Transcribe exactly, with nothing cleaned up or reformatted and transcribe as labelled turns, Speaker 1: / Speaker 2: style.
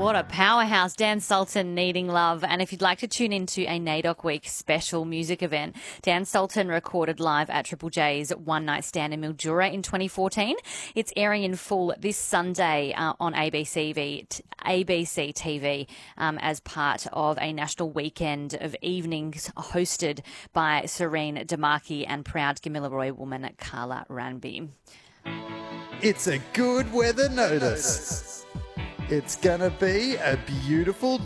Speaker 1: What a powerhouse, Dan Sultan, Needing Love. And if you'd like to tune into a NAIDOC Week special music event, Dan Sultan recorded live at Triple J's One Night Stand in Mildura in twenty fourteen. It's airing in full this Sunday uh, on A B C V, A B C T V um, as part of a national weekend of evenings hosted by Serene Demarchi and proud Gamilaroi woman Carla Ranby.
Speaker 2: It's a good weather notice. It's going to be a beautiful